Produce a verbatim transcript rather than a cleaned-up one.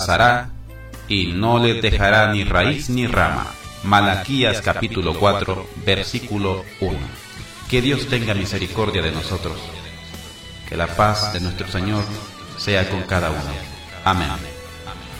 abrazará y no les dejará ni raíz ni rama. Malaquías capítulo cuatro, versículo uno. Que Dios tenga misericordia de nosotros. Que la paz de nuestro Señor sea con cada uno. Amén.